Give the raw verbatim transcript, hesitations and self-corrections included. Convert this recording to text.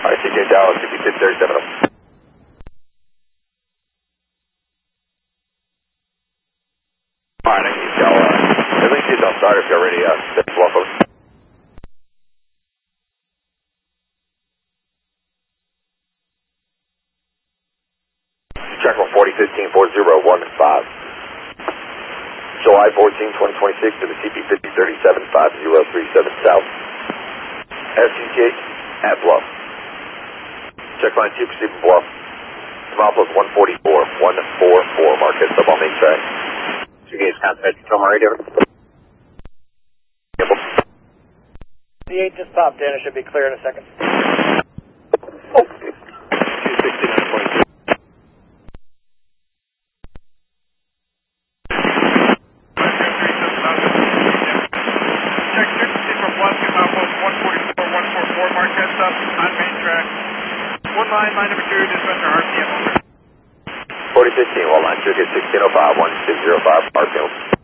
Alright, C J Dallas, fifty-six thirty-seven. Alright, I can tell, uh, everything is on start if you're ready, uh, that's Waffle. Check one forty fifteen four zero one five. July fourteenth, twenty twenty-six to the C P fifty thirty-seven five zero three seven South. S C T H at Bluff. Check line two, proceeding Bluff. Mile plus one forty-four, one forty-four, market, sub on main track. Two gates, contact, control my radio. C eight just popped in, it should be clear in a second. Oh. two sixty-nine twenty-two. One line, line number two, dispatcher R P M. forty fifteen, well line two, get sixteen oh five, one six zero five, R P M.